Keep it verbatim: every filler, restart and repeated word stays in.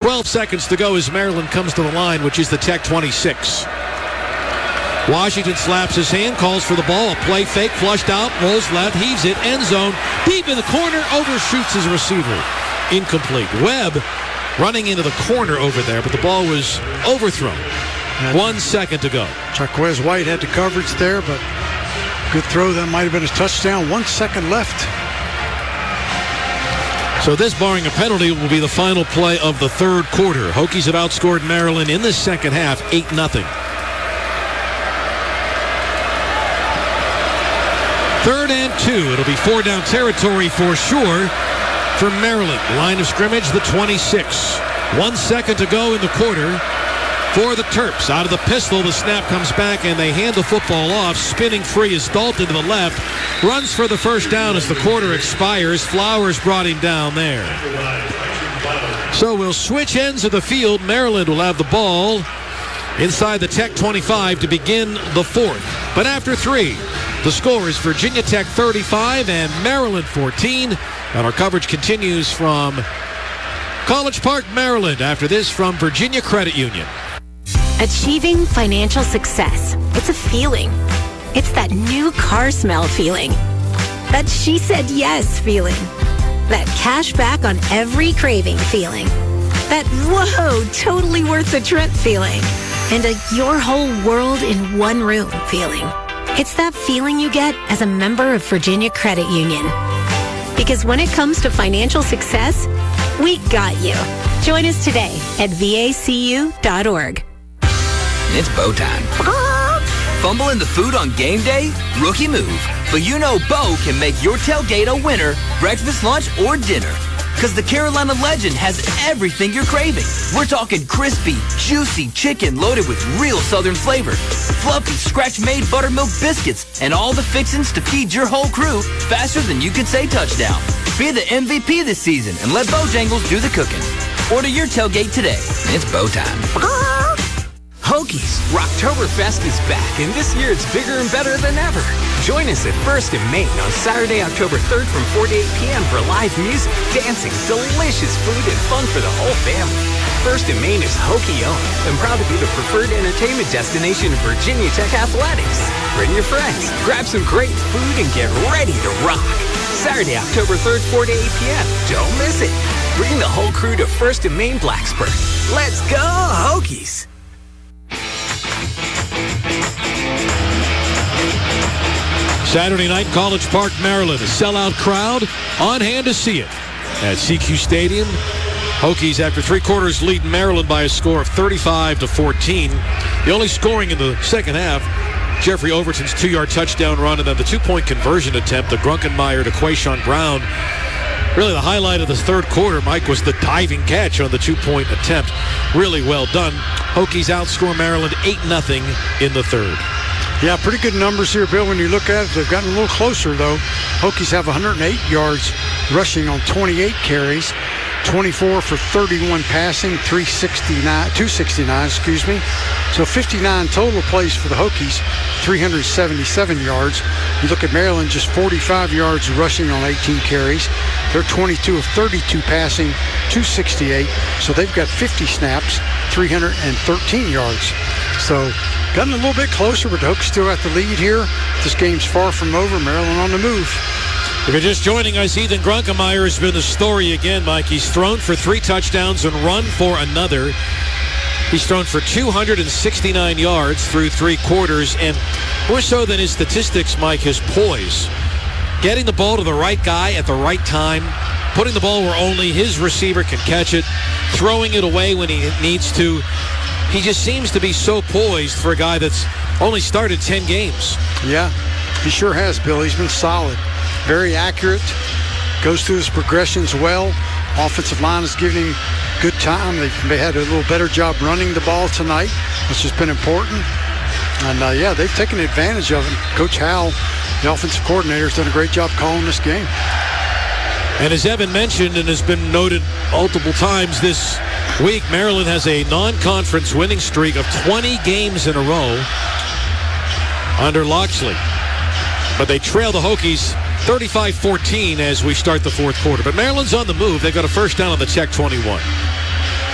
twelve seconds to go as Maryland comes to the line, which is the Tech twenty-six. Washington slaps his hand, calls for the ball, a play fake, flushed out, rolls left, heaves it, end zone, deep in the corner, overshoots his receiver. Incomplete. Webb running into the corner over there, but the ball was overthrown. And One second to go. Jaquez White had the coverage there, but good throw. That might have been a touchdown. One second left. So this, barring a penalty, will be the final play of the third quarter. Hokies have outscored Maryland in the second half, eight nothing. Third and two. It'll be four down territory for sure for Maryland. Line of scrimmage, the twenty-six. One second to go in the quarter for the Terps. Out of the pistol, the snap comes back, and they hand the football off. Spinning free is Dalton to the left. Runs for the first down as the quarter expires. Flowers brought him down there. So we'll switch ends of the field. Maryland will have the ball inside the Tech twenty-five to begin the fourth. But after three, the score is Virginia Tech thirty-five and Maryland fourteen. And our coverage continues from College Park, Maryland. After this, from Virginia Credit Union. Achieving financial success. It's a feeling. It's that new car smell feeling. That she said yes feeling. That cash back on every craving feeling. That whoa, totally worth the trip feeling. And a your whole world in one room feeling. It's that feeling you get as a member of Virginia Credit Union. Because when it comes to financial success, we got you. Join us today at V A C U dot org. It's Bo time. Fumble in the food on game day? Rookie move. But you know Bo can make your tailgate a winner, breakfast, lunch, or dinner. Because the Carolina Legend has everything you're craving. We're talking crispy, juicy chicken loaded with real Southern flavor, fluffy, scratch-made buttermilk biscuits, and all the fixins to feed your whole crew faster than you can say touchdown. Be the M V P this season and let Bojangles do the cooking. Order your tailgate today. It's Bo time. Hokies, Rocktoberfest is back, and this year it's bigger and better than ever. Join us at First in Main on Saturday, October third from four to eight p.m. for live music, dancing, delicious food, and fun for the whole family. First in Main is Hokie-owned and proud to be the preferred entertainment destination of Virginia Tech Athletics. Bring your friends, grab some great food, and get ready to rock. Saturday, October third, four to eight p.m. Don't miss it. Bring the whole crew to First in Main Blacksburg. Let's go, Hokies! Saturday night, College Park, Maryland. A sellout crowd on hand to see it at C Q Stadium. Hokies, after three quarters, lead Maryland by a score of thirty-five to fourteen. The only scoring in the second half, Jeffrey Overton's two-yard touchdown run, and then the two-point conversion attempt, the Grunkenmeyer to Quayshawn Brown. Really, the highlight of the third quarter, Mike, was the diving catch on the two-point attempt. Really well done. Hokies outscore Maryland eight nothing in the third. Yeah, pretty good numbers here, Bill, when you look at it. They've gotten a little closer, though. Hokies have one hundred eight yards rushing on twenty-eight carries, twenty-four for thirty-one passing, three sixty-nine, two sixty-nine, excuse me. So fifty-nine total plays for the Hokies, three hundred seventy-seven yards. You look at Maryland, just forty-five yards rushing on eighteen carries. They're twenty-two of thirty-two passing, two sixty-eight. So they've got fifty snaps, three hundred thirteen yards. So gotten a little bit closer, but the Hokies still got the lead here. This game's far from over. Maryland on the move. If you're just joining us, Ethan Grunkenmeyer has been the story again, Mike. He's thrown for three touchdowns and run for another. He's thrown for two hundred sixty-nine yards through three quarters, and more so than his statistics, Mike, his poise. Getting the ball to the right guy at the right time, putting the ball where only his receiver can catch it, throwing it away when he needs to. He just seems to be so poised for a guy that's only started ten games. Yeah, he sure has, Bill. He's been solid. Very accurate. Goes through his progressions well. Offensive line is giving him good time. They've they had a little better job running the ball tonight, which has been important. And, uh, yeah, they've taken advantage of him. Coach Howell, the offensive coordinator, has done a great job calling this game. And as Evan mentioned and has been noted multiple times this week, Maryland has a non-conference winning streak of twenty games in a row under Loxley. But they trail the Hokies thirty-five fourteen as we start the fourth quarter. But Maryland's on the move. They've got a first down on the Tech twenty-one.